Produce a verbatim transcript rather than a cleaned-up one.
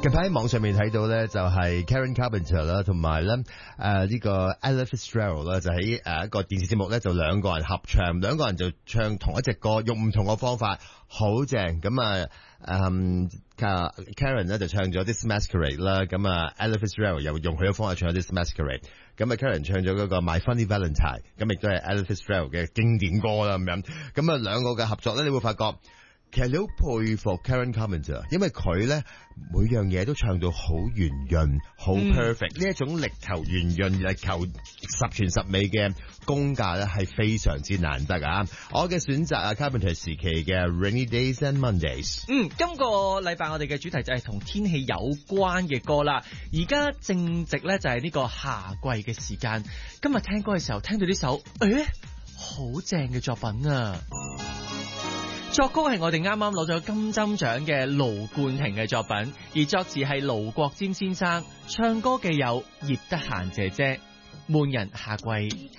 近排喺網上面睇到咧，就係 Karen Carpenter 啦，同埋咧誒呢個 Ella Fitzgerald 啦，就喺誒一個電視節目咧，就兩個人合唱，兩個人就唱同一隻歌，用唔同嘅方法，好正。咁啊誒 Karen 咧就唱咗 This Masquerade 啦，咁啊 Ella Fitzgerald 又用佢嘅方法唱咗 This Masquerade。咁啊 Karen 唱咗嗰個 My Funny Valentine， 咁亦都係 Ella Fitzgerald 嘅經典歌啦咁樣。咁啊兩個嘅合作咧，你會發覺。其實你好佩服 Karen Carpenter，因為佢咧每樣嘢都唱到好圓潤、好 perfect，呢一種力求圓潤、力求十全十美嘅功架咧係非常之難得啊！我嘅選擇啊 Carpenter 時期嘅 Rainy Days and Mondays。 嗯，今個禮拜我哋嘅主題就係同天氣有關嘅歌啦。而家正值咧就係呢個夏季嘅時間，今日聽歌嘅時候聽到呢首誒好正嘅作品啊！作曲係我哋啱啱攞咗金針獎嘅盧冠廷嘅作品，而作詞係盧國沾先生，唱歌嘅有葉德嫻姐姐，悶人夏季。